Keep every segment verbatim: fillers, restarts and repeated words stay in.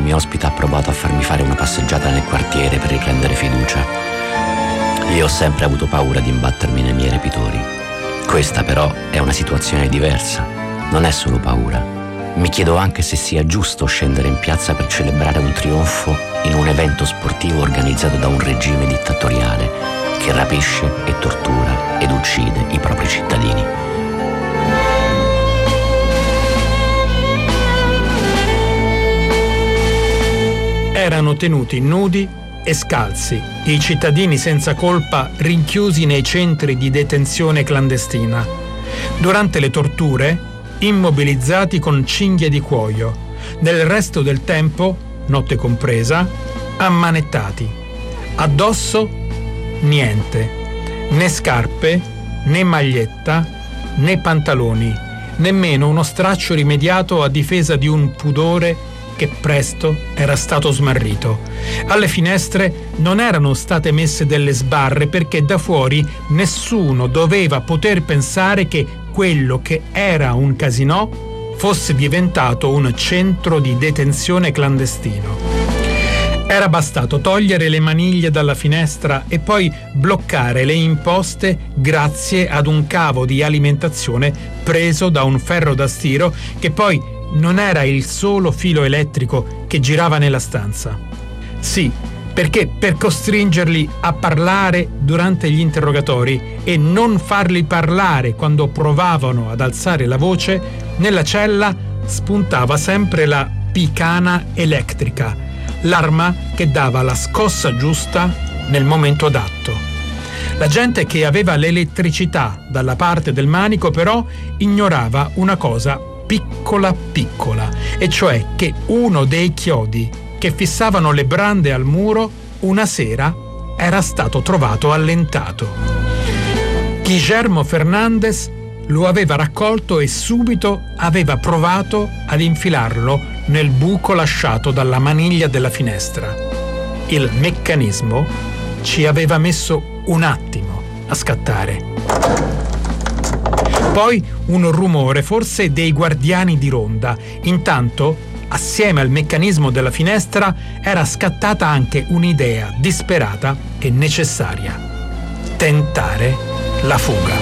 mio ospite ha provato a farmi fare una passeggiata nel quartiere per riprendere fiducia. Io ho sempre avuto paura di imbattermi nei miei repitori. Questa però è una situazione diversa, non è solo paura. Mi chiedo anche se sia giusto scendere in piazza per celebrare un trionfo in un evento sportivo organizzato da un regime dittatoriale che rapisce e tortura ed uccide i propri cittadini. Erano tenuti nudi e scalzi, i cittadini senza colpa rinchiusi nei centri di detenzione clandestina. Durante le torture, immobilizzati con cinghie di cuoio. Nel resto del tempo, notte compresa, ammanettati. Addosso niente, né scarpe, né maglietta, né pantaloni, nemmeno uno straccio rimediato a difesa di un pudore che presto era stato smarrito. Alle finestre non erano state messe delle sbarre perché da fuori nessuno doveva poter pensare che quello che era un casinò fosse diventato un centro di detenzione clandestino. Era bastato togliere le maniglie dalla finestra e poi bloccare le imposte grazie ad un cavo di alimentazione preso da un ferro da stiro che poi non era il solo filo elettrico che girava nella stanza. Sì, perché per costringerli a parlare durante gli interrogatori e non farli parlare quando provavano ad alzare la voce, nella cella spuntava sempre la picana elettrica, l'arma che dava la scossa giusta nel momento adatto. La gente che aveva l'elettricità dalla parte del manico però ignorava una cosa piccola piccola, e cioè che uno dei chiodi che fissavano le brande al muro una sera era stato trovato allentato. Guillermo Fernandez lo aveva raccolto e subito aveva provato ad infilarlo nel buco lasciato dalla maniglia della finestra. Il meccanismo ci aveva messo un attimo a scattare. Poi un rumore, forse dei guardiani di ronda. Intanto, assieme al meccanismo della finestra, era scattata anche un'idea disperata e necessaria: tentare la fuga.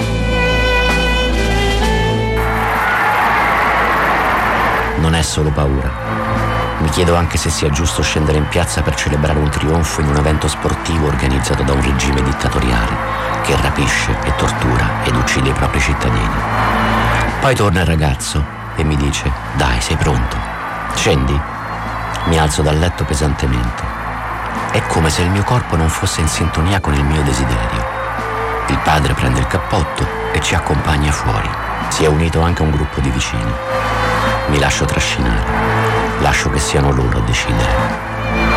Non è solo paura. Mi chiedo anche se sia giusto scendere in piazza per celebrare un trionfo in un evento sportivo organizzato da un regime dittatoriale che rapisce e tortura ed uccide i propri cittadini. Poi torna il ragazzo e mi dice: dai, sei pronto? Scendi? Mi alzo dal letto pesantemente. È come se il mio corpo non fosse in sintonia con il mio desiderio. Il padre prende il cappotto e ci accompagna fuori. Si è unito anche un gruppo di vicini. Mi lascio trascinare. Lascio che siano loro a decidere.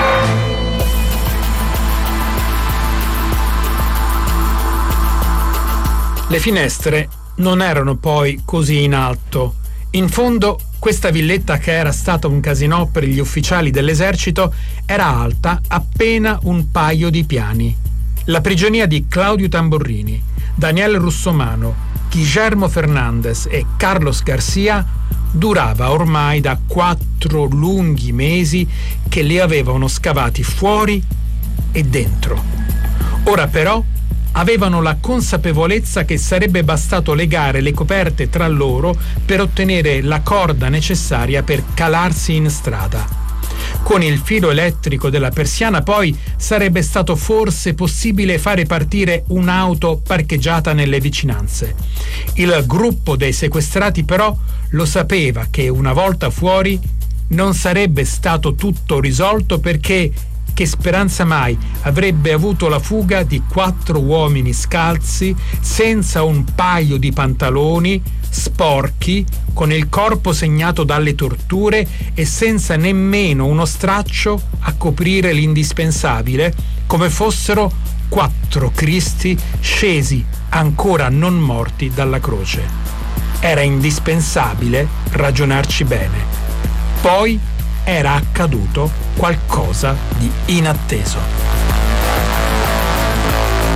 Le finestre non erano poi così in alto. In fondo, questa villetta, che era stata un casinò per gli ufficiali dell'esercito, era alta appena un paio di piani. La prigionia di Claudio Tamborrini, Daniel Russomano, Guillermo Fernandez e Carlos Garcia durava ormai da quattro lunghi mesi che li avevano scavati fuori e dentro. Ora però avevano la consapevolezza che sarebbe bastato legare le coperte tra loro per ottenere la corda necessaria per calarsi in strada. Con il filo elettrico della persiana poi sarebbe stato forse possibile fare partire un'auto parcheggiata nelle vicinanze. Il gruppo dei sequestrati però lo sapeva che una volta fuori non sarebbe stato tutto risolto, perché che speranza mai avrebbe avuto la fuga di quattro uomini scalzi, senza un paio di pantaloni, sporchi, con il corpo segnato dalle torture e senza nemmeno uno straccio a coprire l'indispensabile, come fossero quattro Cristi scesi ancora non morti dalla croce. Era indispensabile ragionarci bene. Poi era accaduto qualcosa di inatteso.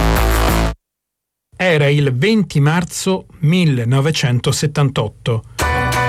Era il venti marzo millenovecentosettantotto.